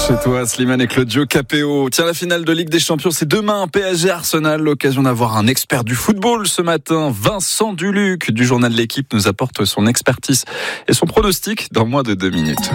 Chez toi, Slimane et Claudio Capéo. Tiens, la finale de Ligue des Champions, c'est demain. PSG Arsenal, l'occasion d'avoir un expert du football ce matin. Vincent Duluc du journal de l'équipe nous apporte son expertise et son pronostic dans moins de 2 minutes.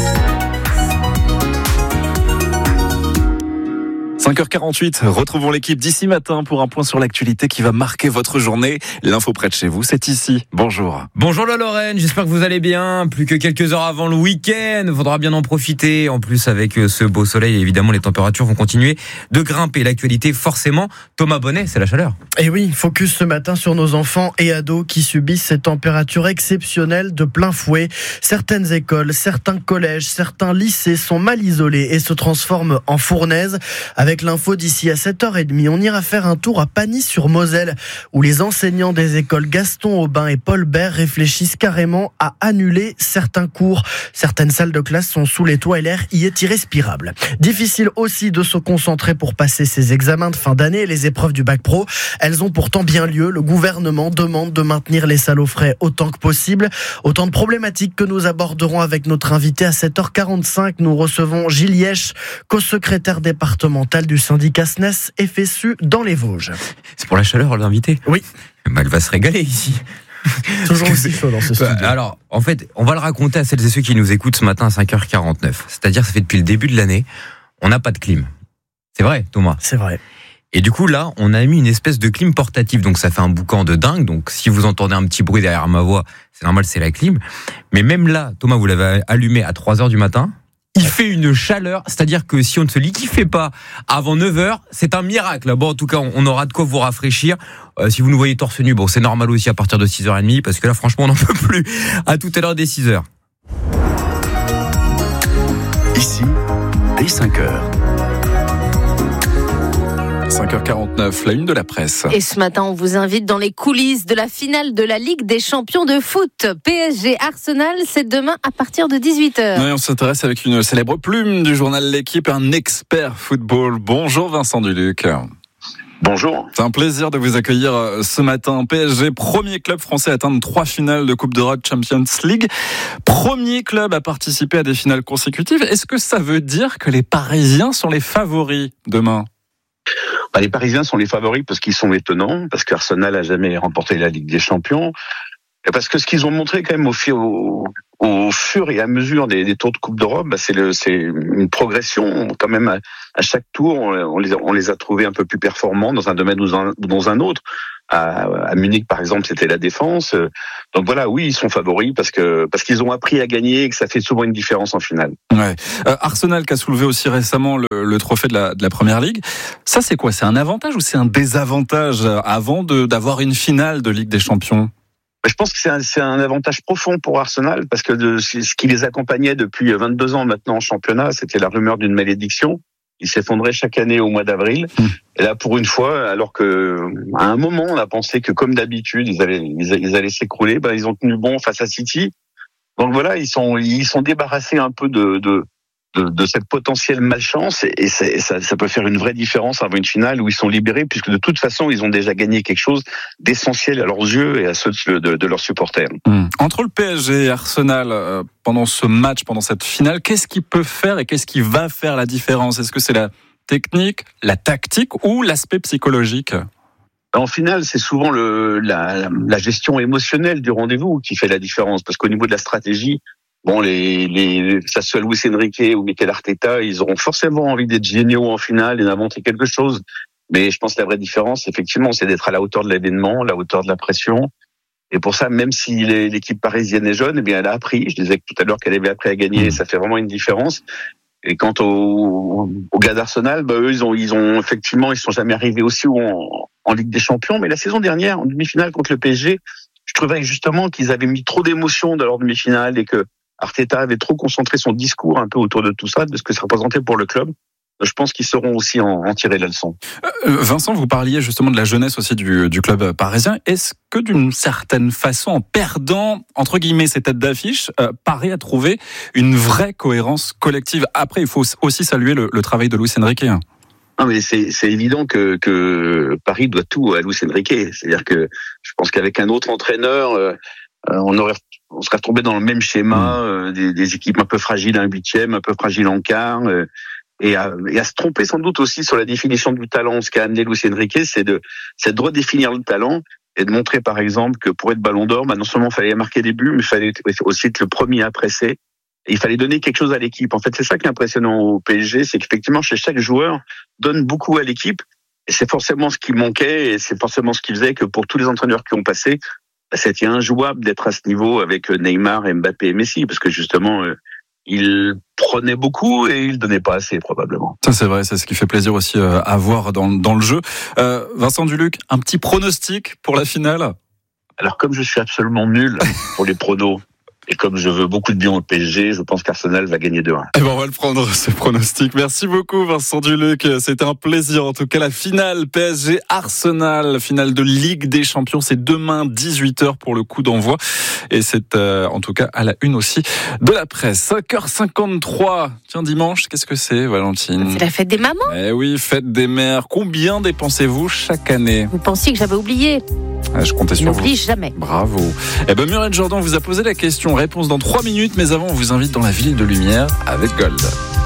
5h48, retrouvons l'équipe d'ici matin pour un point sur l'actualité qui va marquer votre journée. L'info près de chez vous, c'est ici. Bonjour. Bonjour la Lorraine, j'espère que vous allez bien. Plus que quelques heures avant le week-end, il faudra bien en profiter. En plus, avec ce beau soleil, évidemment, les températures vont continuer de grimper. L'actualité, forcément, Thomas Bonnet, c'est la chaleur. Et oui, focus ce matin sur nos enfants et ados qui subissent ces températures exceptionnelles de plein fouet. Certaines écoles, certains collèges, certains lycées sont mal isolés et se transforment en fournaises. Avec l'info d'ici à 7h30, on ira faire un tour à Pagny-sur-Moselle où les enseignants des écoles Gaston Aubin et Paul Bert réfléchissent carrément à annuler certains cours. Certaines salles de classe sont sous les toits et l'air y est irrespirable. Difficile aussi de se concentrer pour passer ces examens de fin d'année et les épreuves du bac pro. Elles ont pourtant bien lieu. Le gouvernement demande de maintenir les salles au frais autant que possible. Autant de problématiques que nous aborderons avec notre invité à 7h45. Nous recevons Gilles Yesch, co-secrétaire départemental du syndicat SNES FSU dans les Vosges. C'est pour la chaleur, l'invité ? Oui. Elle va se régaler ici. Toujours aussi chaud dans ce studio. Alors, en fait, on va le raconter à celles et ceux qui nous écoutent ce matin à 5h49. C'est-à-dire, ça fait depuis le début de l'année, on n'a pas de clim. C'est vrai, Thomas ? C'est vrai. Et du coup, là, on a mis une espèce de clim portative. Donc, ça fait un boucan de dingue. Donc, si vous entendez un petit bruit derrière ma voix, c'est normal, c'est la clim. Mais même là, Thomas, vous l'avez allumé à 3h du matin. Il fait une chaleur, c'est-à-dire que si on ne se liquéfie pas avant 9h, c'est un miracle. Bon, en tout cas, on aura de quoi vous rafraîchir. Si vous nous voyez torse nu, bon, c'est normal aussi à partir de 6h30, parce que là, franchement, on n'en peut plus. À tout à l'heure dès 6h. Ici, dès 5h. 5h49, la une de la presse. Et ce matin, on vous invite dans les coulisses de la finale de la Ligue des Champions de foot. PSG Arsenal, c'est demain à partir de 18h. Oui, on s'intéresse avec une célèbre plume du journal L'équipe, un expert football. Bonjour Vincent Duluc. Bonjour. C'est un plaisir de vous accueillir ce matin. PSG, premier club français à atteindre 3 finales de Coupe d'Europe Champions League. Premier club à participer à des finales consécutives. Est-ce que ça veut dire que les Parisiens sont les favoris demain ? Les Parisiens sont les favoris parce qu'ils sont étonnants, parce qu'Arsenal a jamais remporté la Ligue des Champions, et parce que ce qu'ils ont montré quand même au fur et à mesure des tours de Coupe d'Europe, c'est une progression quand même à chaque tour. On les a trouvés un peu plus performants dans un domaine ou dans un autre. À Munich, par exemple, c'était la défense. Donc voilà, oui, ils sont favoris parce qu'ils ont appris à gagner et que ça fait souvent une différence en finale. Ouais. Arsenal qui a soulevé aussi récemment le trophée de la Première Ligue. Ça, c'est quoi ? C'est un avantage ou c'est un désavantage avant d'avoir une finale de Ligue des Champions ? Je pense que c'est un avantage profond pour Arsenal parce que ce qui les accompagnait depuis 22 ans maintenant en championnat, c'était la rumeur d'une malédiction. Ils s'effondraient chaque année au mois d'avril. Et là, pour une fois, alors que à un moment, on a pensé que comme d'habitude, ils allaient s'écrouler, ils ont tenu bon face à City. Donc voilà, ils sont débarrassés un peu de cette potentielle malchance et ça peut faire une vraie différence avant une finale où ils sont libérés puisque de toute façon, ils ont déjà gagné quelque chose d'essentiel à leurs yeux et à ceux de leurs supporters. Entre le PSG et Arsenal, pendant ce match, pendant cette finale, qu'est-ce qui peut faire et qu'est-ce qui va faire la différence ? Est-ce que c'est la technique, la tactique ou l'aspect psychologique ? En finale, c'est souvent la gestion émotionnelle du rendez-vous qui fait la différence parce qu'au niveau de la stratégie, que ça soit Luis Enrique ou Mikel Arteta, ils auront forcément envie d'être géniaux en finale et d'inventer quelque chose. Mais je pense que la vraie différence, effectivement, c'est d'être à la hauteur de l'événement, à la hauteur de la pression. Et pour ça, même si l'équipe parisienne est jeune, elle a appris. Je disais tout à l'heure qu'elle avait appris à gagner, et ça fait vraiment une différence. Et quant aux gars d'Arsenal, eux, ils ont effectivement, ils sont jamais arrivés aussi haut en Ligue des Champions. Mais la saison dernière, en demi-finale contre le PSG, je trouvais justement qu'ils avaient mis trop d'émotions dans leur demi-finale et que Arteta avait trop concentré son discours un peu autour de tout ça, de ce que ça représentait pour le club. Je pense qu'ils sauront aussi en tirer la leçon. Vincent, vous parliez justement de la jeunesse aussi du club parisien. Est-ce que d'une certaine façon, en perdant, entre guillemets, ces têtes d'affiche, Paris a trouvé une vraie cohérence collective ? Après, il faut aussi saluer le travail de Luis Enrique. Non, mais c'est évident que Paris doit tout à Luis Enrique. C'est-à-dire que je pense qu'avec un autre entraîneur, on aurait on serait retombé dans le même schéma, des équipes un peu fragiles en 8e, un peu fragiles en quart, et à se tromper sans doute aussi sur la définition du talent. Ce qu'a amené Luis Enrique, c'est de redéfinir le talent et de montrer par exemple que pour être Ballon d'Or, non seulement il fallait marquer des buts, mais il fallait aussi être le premier à presser. Et il fallait donner quelque chose à l'équipe. En fait, c'est ça qui est impressionnant au PSG, c'est qu'effectivement, chez chaque joueur, donne beaucoup à l'équipe. Et c'est forcément ce qui manquait, et c'est forcément ce qui faisait que pour tous les entraîneurs qui ont passé, c'était injouable d'être à ce niveau avec Neymar, Mbappé et Messi, parce que justement, ils prenaient beaucoup et ils donnaient pas assez, probablement. Ça, c'est vrai, c'est ce qui fait plaisir aussi à voir dans le jeu. Vincent Duluc, un petit pronostic pour la finale? Alors, comme je suis absolument nul pour les pronos, et comme je veux beaucoup de bien au PSG, je pense qu'Arsenal va gagner 2-1. Eh ben, on va le prendre, ce pronostic. Merci beaucoup, Vincent Duluc. C'était un plaisir. En tout cas, la finale PSG-Arsenal, finale de Ligue des Champions, c'est demain 18h pour le coup d'envoi. Et c'est en tout cas à la une aussi de la presse. 5h53. Tiens, dimanche, qu'est-ce que c'est, Valentine? C'est la fête des mamans. Eh oui, fête des mères. Combien dépensez-vous chaque année? Vous pensiez que j'avais oublié? Je comptais sur vous. N'oublie jamais. Bravo. Eh ben, Muriel Jordan vous a posé la question. Réponse dans 3 minutes, mais avant, on vous invite dans la ville de lumière avec Gold.